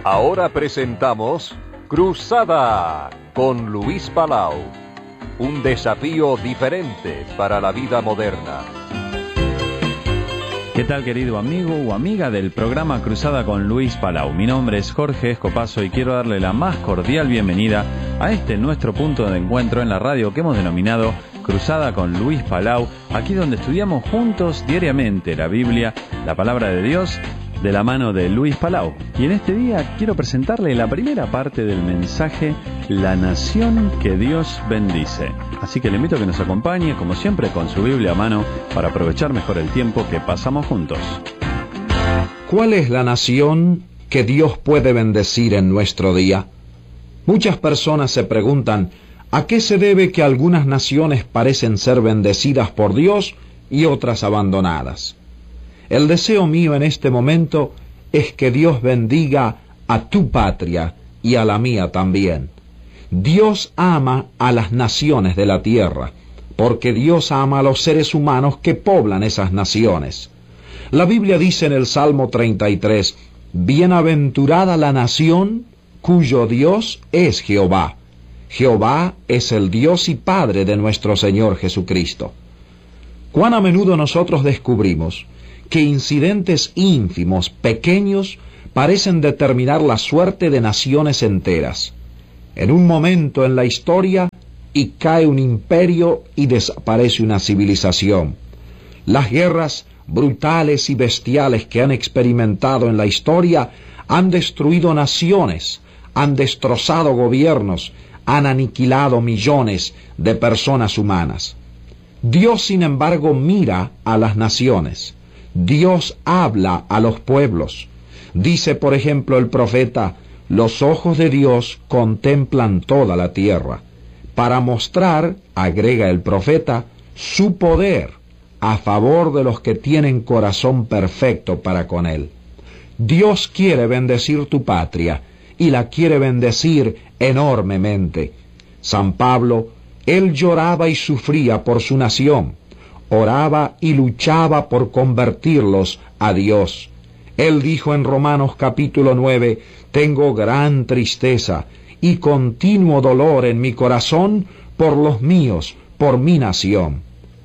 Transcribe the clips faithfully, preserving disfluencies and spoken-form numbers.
Ahora presentamos Cruzada con Luis Palau. Un desafío diferente para la vida moderna. ¿Qué tal, querido amigo o amiga del programa Cruzada con Luis Palau? Mi nombre es Jorge Escopazo y quiero darle la más cordial bienvenida a este nuestro punto de encuentro en la radio que hemos denominado Cruzada con Luis Palau, aquí donde estudiamos juntos diariamente la Biblia, la palabra de Dios, de la mano de Luis Palau. Y en este día quiero presentarle la primera parte del mensaje, La nación que Dios bendice. Así que le invito a que nos acompañe, como siempre, con su Biblia a mano, para aprovechar mejor el tiempo que pasamos juntos. ¿Cuál es la nación que Dios puede bendecir en nuestro día? Muchas personas se preguntan, ¿a qué se debe que algunas naciones parecen ser bendecidas por Dios y otras abandonadas? El deseo mío en este momento es que Dios bendiga a tu patria y a la mía también. Dios ama a las naciones de la tierra, porque Dios ama a los seres humanos que poblan esas naciones. La Biblia dice en el Salmo treinta y tres, Bienaventurada la nación cuyo Dios es Jehová. Jehová es el Dios y Padre de nuestro Señor Jesucristo. Cuán a menudo nosotros descubrimos que incidentes ínfimos, pequeños, parecen determinar la suerte de naciones enteras. En un momento en la historia, y cae un imperio y desaparece una civilización. Las guerras brutales y bestiales que han experimentado en la historia han destruido naciones, han destrozado gobiernos, han aniquilado millones de personas humanas. Dios, sin embargo, mira a las naciones. Dios habla a los pueblos. Dice, por ejemplo, el profeta, los ojos de Dios contemplan toda la tierra, para mostrar, agrega el profeta, su poder a favor de los que tienen corazón perfecto para con Él. Dios quiere bendecir tu patria, y la quiere bendecir enormemente. San Pablo, él lloraba y sufría por su nación, oraba y luchaba por convertirlos a Dios. Él dijo en Romanos capítulo nueve, tengo gran tristeza y continuo dolor en mi corazón por los míos, por mi nación.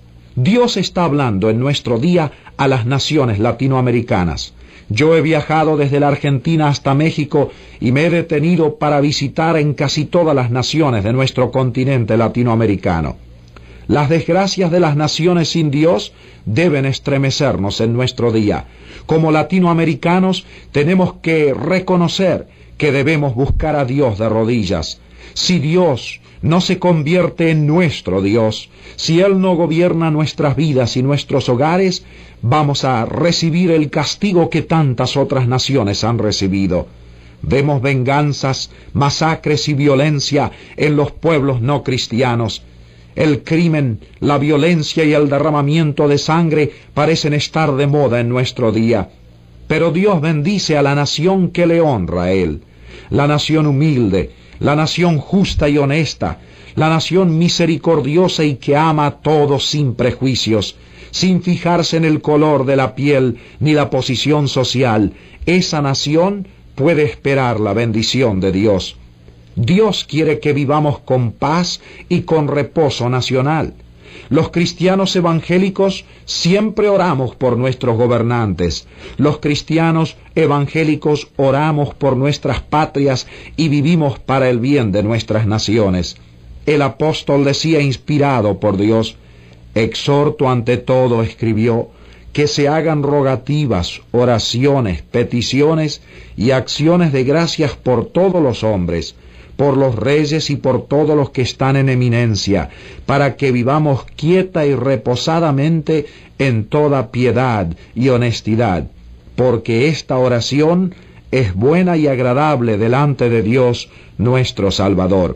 Dios está hablando en nuestro día a las naciones latinoamericanas. Yo he viajado desde la Argentina hasta México y me he detenido para visitar en casi todas las naciones de nuestro continente latinoamericano. Las desgracias de las naciones sin Dios deben estremecernos en nuestro día. Como latinoamericanos tenemos que reconocer que debemos buscar a Dios de rodillas. Si Dios no se convierte en nuestro Dios, si Él no gobierna nuestras vidas y nuestros hogares, vamos a recibir el castigo que tantas otras naciones han recibido. Vemos venganzas, masacres y violencia en los pueblos no cristianos. El crimen, la violencia y el derramamiento de sangre parecen estar de moda en nuestro día. Pero Dios bendice a la nación que le honra a Él, la nación humilde, la nación justa y honesta, la nación misericordiosa y que ama a todos sin prejuicios, sin fijarse en el color de la piel ni la posición social. Esa nación puede esperar la bendición de Dios. Dios quiere que vivamos con paz y con reposo nacional. Los cristianos evangélicos siempre oramos por nuestros gobernantes. Los cristianos evangélicos oramos por nuestras patrias y vivimos para el bien de nuestras naciones. El apóstol decía, inspirado por Dios, exhorto ante todo, escribió, que se hagan rogativas, oraciones, peticiones y acciones de gracias por todos los hombres, por los reyes y por todos los que están en eminencia, para que vivamos quieta y reposadamente en toda piedad y honestidad, porque esta oración es buena y agradable delante de Dios nuestro Salvador.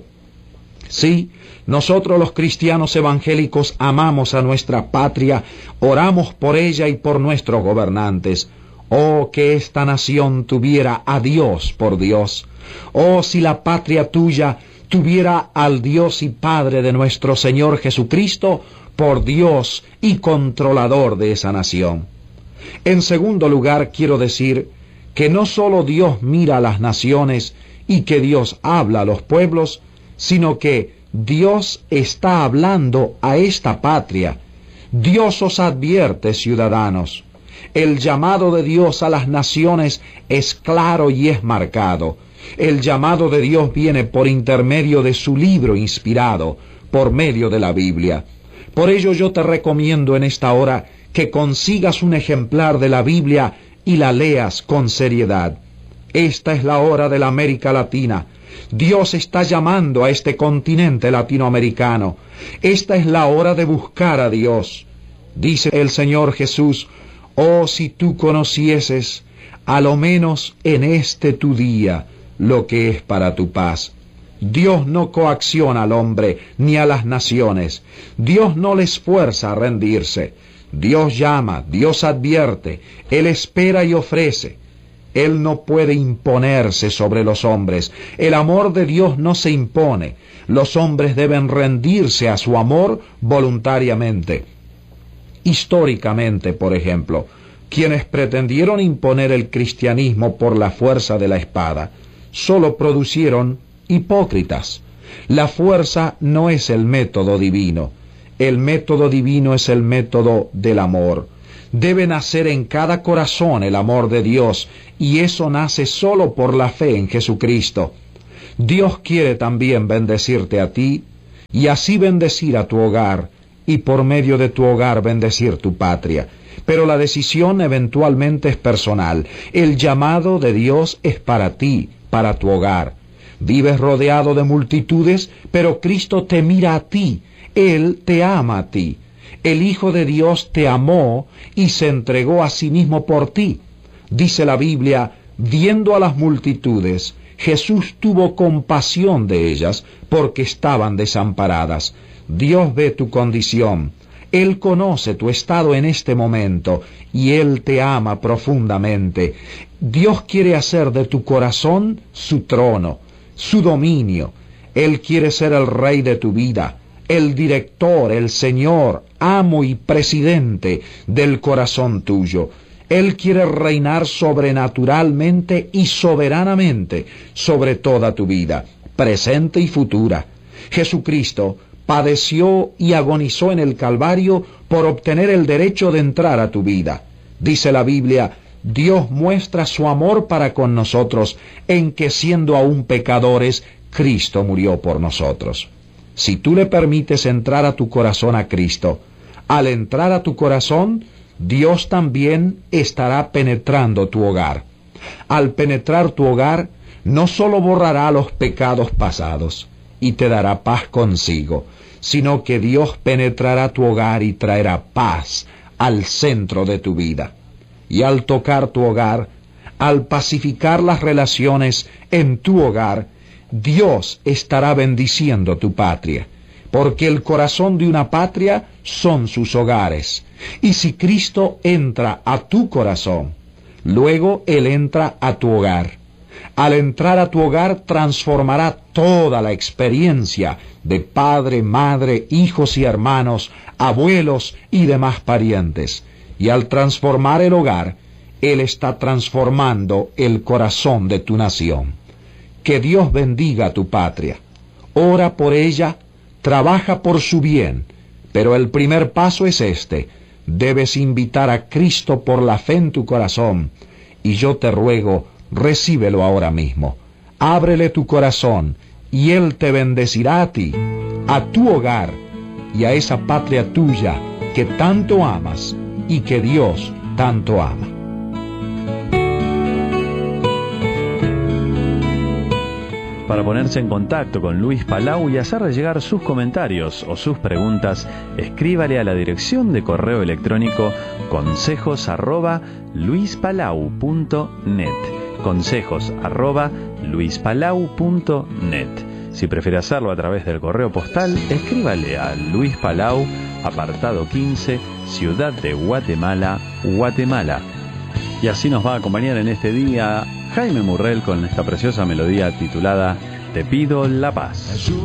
Sí, nosotros los cristianos evangélicos amamos a nuestra patria, oramos por ella y por nuestros gobernantes. Oh, que esta nación tuviera a Dios por Dios. Oh, si la patria tuya tuviera al Dios y Padre de nuestro Señor Jesucristo por Dios y controlador de esa nación. En segundo lugar, quiero decir que no solo Dios mira a las naciones y que Dios habla a los pueblos, sino que Dios está hablando a esta patria. Dios os advierte, ciudadanos. El llamado de Dios a las naciones es claro y es marcado. El llamado de Dios viene por intermedio de su libro inspirado, por medio de la Biblia. Por ello yo te recomiendo en esta hora que consigas un ejemplar de la Biblia y la leas con seriedad. Esta es la hora de la América Latina. Dios está llamando a este continente latinoamericano. Esta es la hora de buscar a Dios. Dice el Señor Jesús: oh, si tú conocieses, a lo menos en este tu día, lo que es para tu paz. Dios no coacciona al hombre ni a las naciones. Dios no les fuerza a rendirse. Dios llama, Dios advierte, Él espera y ofrece. Él no puede imponerse sobre los hombres. El amor de Dios no se impone. Los hombres deben rendirse a su amor voluntariamente. Históricamente, por ejemplo, quienes pretendieron imponer el cristianismo por la fuerza de la espada, solo producieron hipócritas. La fuerza no es el método divino. El método divino es el método del amor. Debe nacer en cada corazón el amor de Dios, y eso nace solo por la fe en Jesucristo. Dios quiere también bendecirte a ti, y así bendecir a tu hogar, y por medio de tu hogar bendecir tu patria. Pero la decisión eventualmente es personal. El llamado de Dios es para ti, para tu hogar. Vives rodeado de multitudes, pero Cristo te mira a ti. Él te ama a ti. El Hijo de Dios te amó y se entregó a sí mismo por ti. Dice la Biblia: viendo a las multitudes, Jesús tuvo compasión de ellas porque estaban desamparadas. Dios ve tu condición. Él conoce tu estado en este momento y Él te ama profundamente. Dios quiere hacer de tu corazón su trono, su dominio. Él quiere ser el rey de tu vida, el director, el Señor, amo y presidente del corazón tuyo. Él quiere reinar sobrenaturalmente y soberanamente sobre toda tu vida, presente y futura. Jesucristo padeció y agonizó en el Calvario por obtener el derecho de entrar a tu vida. Dice la Biblia: Dios muestra su amor para con nosotros en que, siendo aún pecadores, Cristo murió por nosotros. Si tú le permites entrar a tu corazón a Cristo, al entrar a tu corazón, Dios también estará penetrando tu hogar. Al penetrar tu hogar, no solo borrará los pecados pasados y te dará paz consigo, sino que Dios penetrará tu hogar y traerá paz al centro de tu vida. Y al tocar tu hogar, al pacificar las relaciones en tu hogar, Dios estará bendiciendo tu patria, porque el corazón de una patria son sus hogares. Y si Cristo entra a tu corazón, luego Él entra a tu hogar. Al entrar a tu hogar transformará toda la experiencia de padre, madre, hijos y hermanos, abuelos y demás parientes. Y al transformar el hogar, Él está transformando el corazón de tu nación. Que Dios bendiga a tu patria. Ora por ella, trabaja por su bien, pero el primer paso es este: debes invitar a Cristo por la fe en tu corazón, y yo te ruego, recíbelo ahora mismo. Ábrele tu corazón, y Él te bendecirá a ti, a tu hogar, y a esa patria tuya que tanto amas y que Dios tanto ama. Para ponerse en contacto con Luis Palau y hacerle llegar sus comentarios o sus preguntas, escríbale a la dirección de correo electrónico consejos arroba luispalau punto net. Consejos arroba luispalau punto net. Si prefiere hacerlo a través del correo postal, escríbale a Luis Palau, apartado quince, Ciudad de Guatemala, Guatemala. Y así nos va a acompañar en este día Jaime Murrell con esta preciosa melodía titulada Te pido la paz.